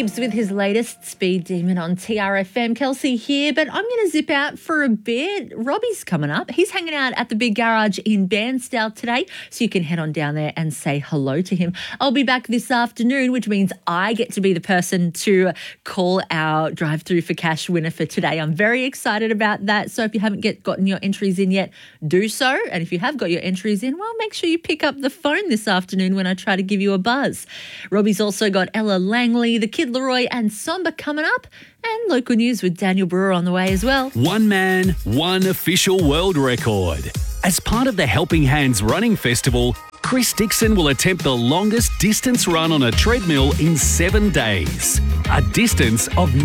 Gibbs with his latest Speed Demon on TRFM. Kelsey here, but I'm going to zip out for a bit. Robbie's coming up. He's hanging out at the Big Garage in Bairnsdale today, so you can head on down there and say hello to him. I'll be back this afternoon, which means I get to be the person to call our Drive Through for Cash winner for today. I'm very excited about that. So if you haven't gotten your entries in yet, do so. And if you have got your entries in, well, make sure you pick up the phone this afternoon when I try to give you a buzz. Robbie's also got Ella Langley, the Kid Leroy and Somber coming up, and local news with Daniel Brewer on the way as well. One man, one official world record. As part of the Helping Hands Running Festival, Chris Dixon will attempt the longest distance run on a treadmill in 7 days, a distance of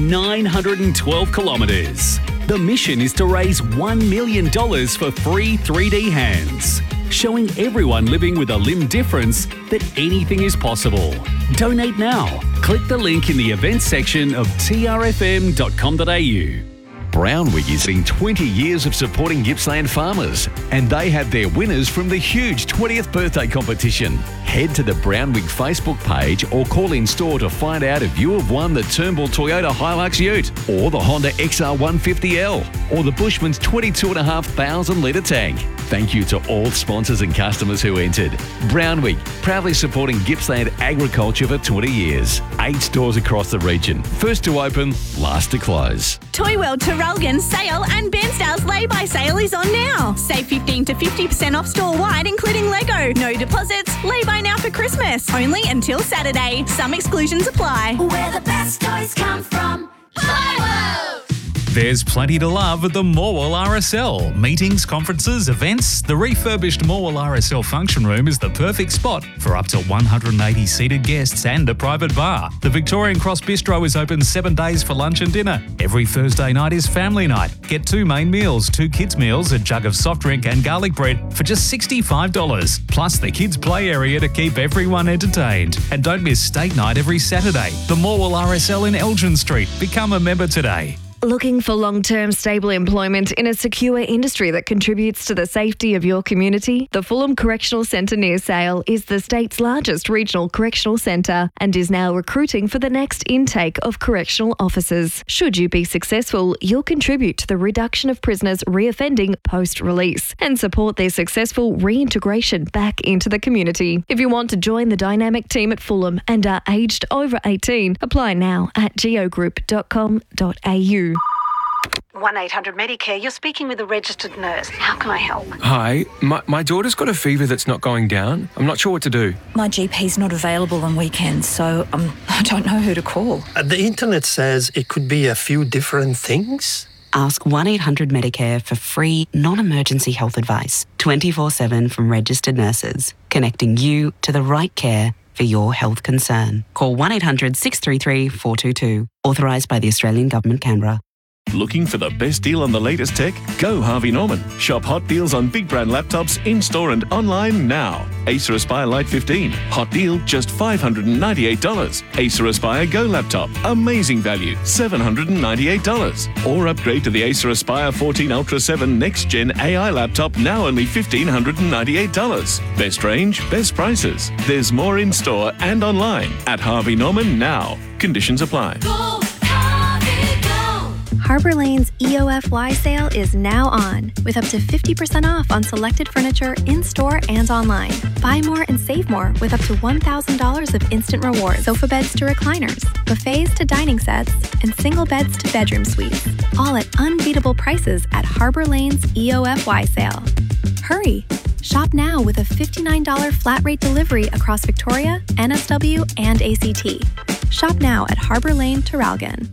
912 kilometres. The mission is to raise $1 million for free 3D hands, showing everyone living with a limb difference that anything is possible. Donate now. Click the link in the events section of trfm.com.au. Brownwig is in 20 years of supporting Gippsland farmers, and they have their winners from the huge 20th birthday competition. Head to the Brownwig Facebook page or call in store to find out if you have won the Turnbull Toyota Hilux Ute, or the Honda XR150L, or the Bushman's 22,500 litre tank. Thank you to all sponsors and customers who entered. Brownwig, proudly supporting Gippsland agriculture for 20 years. 8 stores across the region. First to open, last to close. Toy World Traralgon sale and Bairnsdale's lay-by sale is on now. Save 15 to 50% off store-wide, including Lego. No deposits. Lay-by now for Christmas. Only until Saturday. Some exclusions apply. Where the best toys come from. Toy World! There's plenty to love at the Morwell RSL. Meetings, conferences, events. The refurbished Morwell RSL function room is the perfect spot for up to 180 seated guests and a private bar. The Victorian Cross Bistro is open 7 days for lunch and dinner. Every Thursday night is family night. Get 2 main meals, 2 kids meals, a jug of soft drink and garlic bread for just $65. Plus the kids play area to keep everyone entertained. And don't miss steak night every Saturday. The Morwell RSL in Elgin Street. Become a member today. Looking for long-term stable employment in a secure industry that contributes to the safety of your community? The Fulham Correctional Centre near Sale is the state's largest regional correctional centre and is now recruiting for the next intake of correctional officers. Should you be successful, you'll contribute to the reduction of prisoners reoffending post-release and support their successful reintegration back into the community. If you want to join the dynamic team at Fulham and are aged over 18, apply now at geogroup.com.au. 1-800-Medicare, you're speaking with a registered nurse. How can I help? Hi, my daughter's got a fever that's not going down. I'm not sure what to do. My GP's not available on weekends, so I don't know who to call. The internet says it could be a few different things. Ask 1-800-Medicare for free, non-emergency health advice, 24/7 from registered nurses, connecting you to the right care for your health concern. Call 1-800-633-422. Authorised by the Australian Government, Canberra. Looking for the best deal on the latest tech? Go Harvey Norman. Shop hot deals on big brand laptops in-store and online now. Acer Aspire Lite 15. Hot deal, just $598. Acer Aspire Go laptop. Amazing value, $798. Or upgrade to the Acer Aspire 14 Ultra 7 Next Gen AI laptop, now only $1,598. Best range, best prices. There's more in-store and online at Harvey Norman now. Conditions apply. Go, Harvey, go! Harbour Lane's EOFY sale is now on, with up to 50% off on selected furniture in-store and online. Buy more and save more with up to $1,000 of instant rewards. Sofa beds to recliners, buffets to dining sets, and single beds to bedroom suites. All at unbeatable prices at Harbour Lane's EOFY sale. Hurry! Shop now with a $59 flat rate delivery across Victoria, NSW, and ACT. Shop now at Harbour Lane, Traralgon.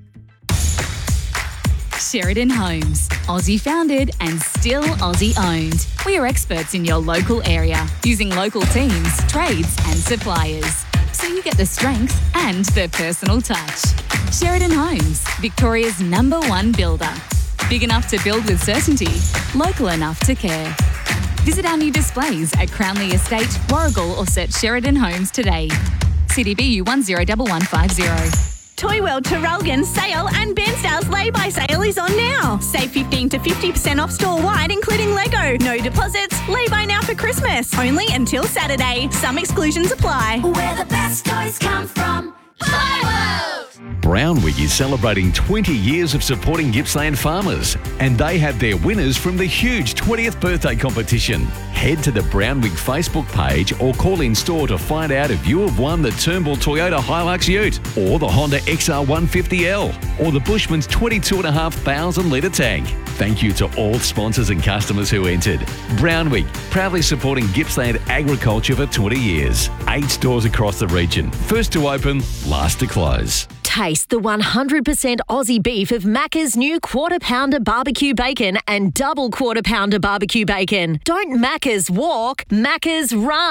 Sheridan Homes, Aussie founded and still Aussie owned. We are experts in your local area, using local teams, trades and suppliers, so you get the strength and the personal touch. Sheridan Homes, Victoria's #1 builder. Big enough to build with certainty, local enough to care. Visit our new displays at Crownley Estate, Warrigal, or search Sheridan Homes today. CDBU 101150. Toy World Traralgon sale and Bairnsdale's lay-by sale is on now. Save 15 to 50% off store-wide, including Lego. No deposits. Lay-by now for Christmas. Only until Saturday. Some exclusions apply. Where the best toys come from. Toy World! Brownwig is celebrating 20 years of supporting Gippsland farmers, and they have their winners from the huge 20th birthday competition. Head to the Brownwig Facebook page or call in store to find out if you have won the Turnbull Toyota Hilux Ute, or the Honda XR150L, or the Bushman's 22,500 litre tank. Thank you to all sponsors and customers who entered. Brownwig, proudly supporting Gippsland agriculture for 20 years. 8 stores across the region. First to open, last to close. Taste the 100% Aussie beef of Macca's new Quarter Pounder barbecue bacon and double Quarter Pounder barbecue bacon. Don't Macca's walk, Macca's run.